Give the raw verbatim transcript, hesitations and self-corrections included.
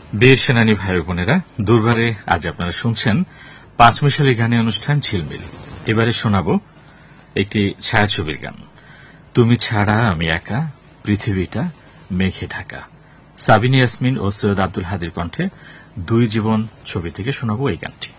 বীর সেনানী ভাই বোনেরা, দুর্বারে আজ আপনারা শুনছেন পাঁচমিশালী গানের অনুষ্ঠান ঝিলমিল। এবারে শোনাব একটি ছায়াছবির গান, তুমি ছাড়া আমি একা, পৃথিবীটা মেঘে ঢাকা। সাবিনা ইয়াসমিন ও সৈয়দ আব্দুল হাদীর কণ্ঠে দুই জীবন ছবি থেকে শোনাব এই গানটি।